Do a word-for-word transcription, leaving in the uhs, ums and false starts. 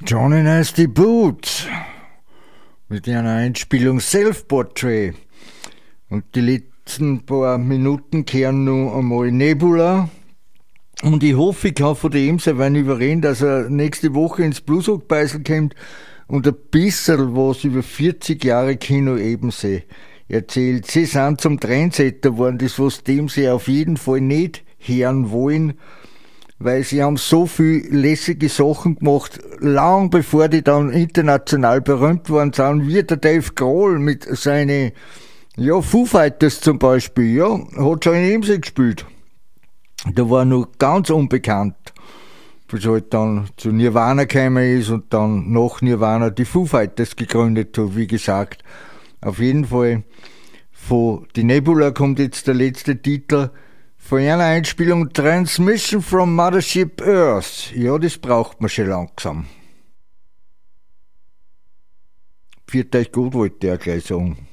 Johnny Nasty Boots mit einer Einspielung Self-Portrait. Und die letzten paar Minuten kehren noch einmal Nebula. Und ich hoffe, ich kann von dem sein überreden, dass er nächste Woche ins Bluesrock-Beisel kommt und ein bisschen was über vierzig Jahre Kino Ebensee erzählt. Sie sind zum Trendsetter geworden, das was dem sie auf jeden Fall nicht hören wollen, weil sie haben so viel lässige Sachen gemacht, lang bevor die dann international berühmt worden sind, wie der Dave Grohl mit seinen ja, Foo Fighters zum Beispiel, ja, hat schon in Ebensee gespielt. Da war noch ganz unbekannt, bis halt dann zu Nirvana gekommen ist und dann nach Nirvana die Foo Fighters gegründet hat, wie gesagt. Auf jeden Fall, von die Nebula kommt jetzt der letzte Titel von einer Einspielung Transmission from Mothership Earth. Ja, das braucht man schon langsam. Pfiat euch gut, wollte ich auch gleich sagen.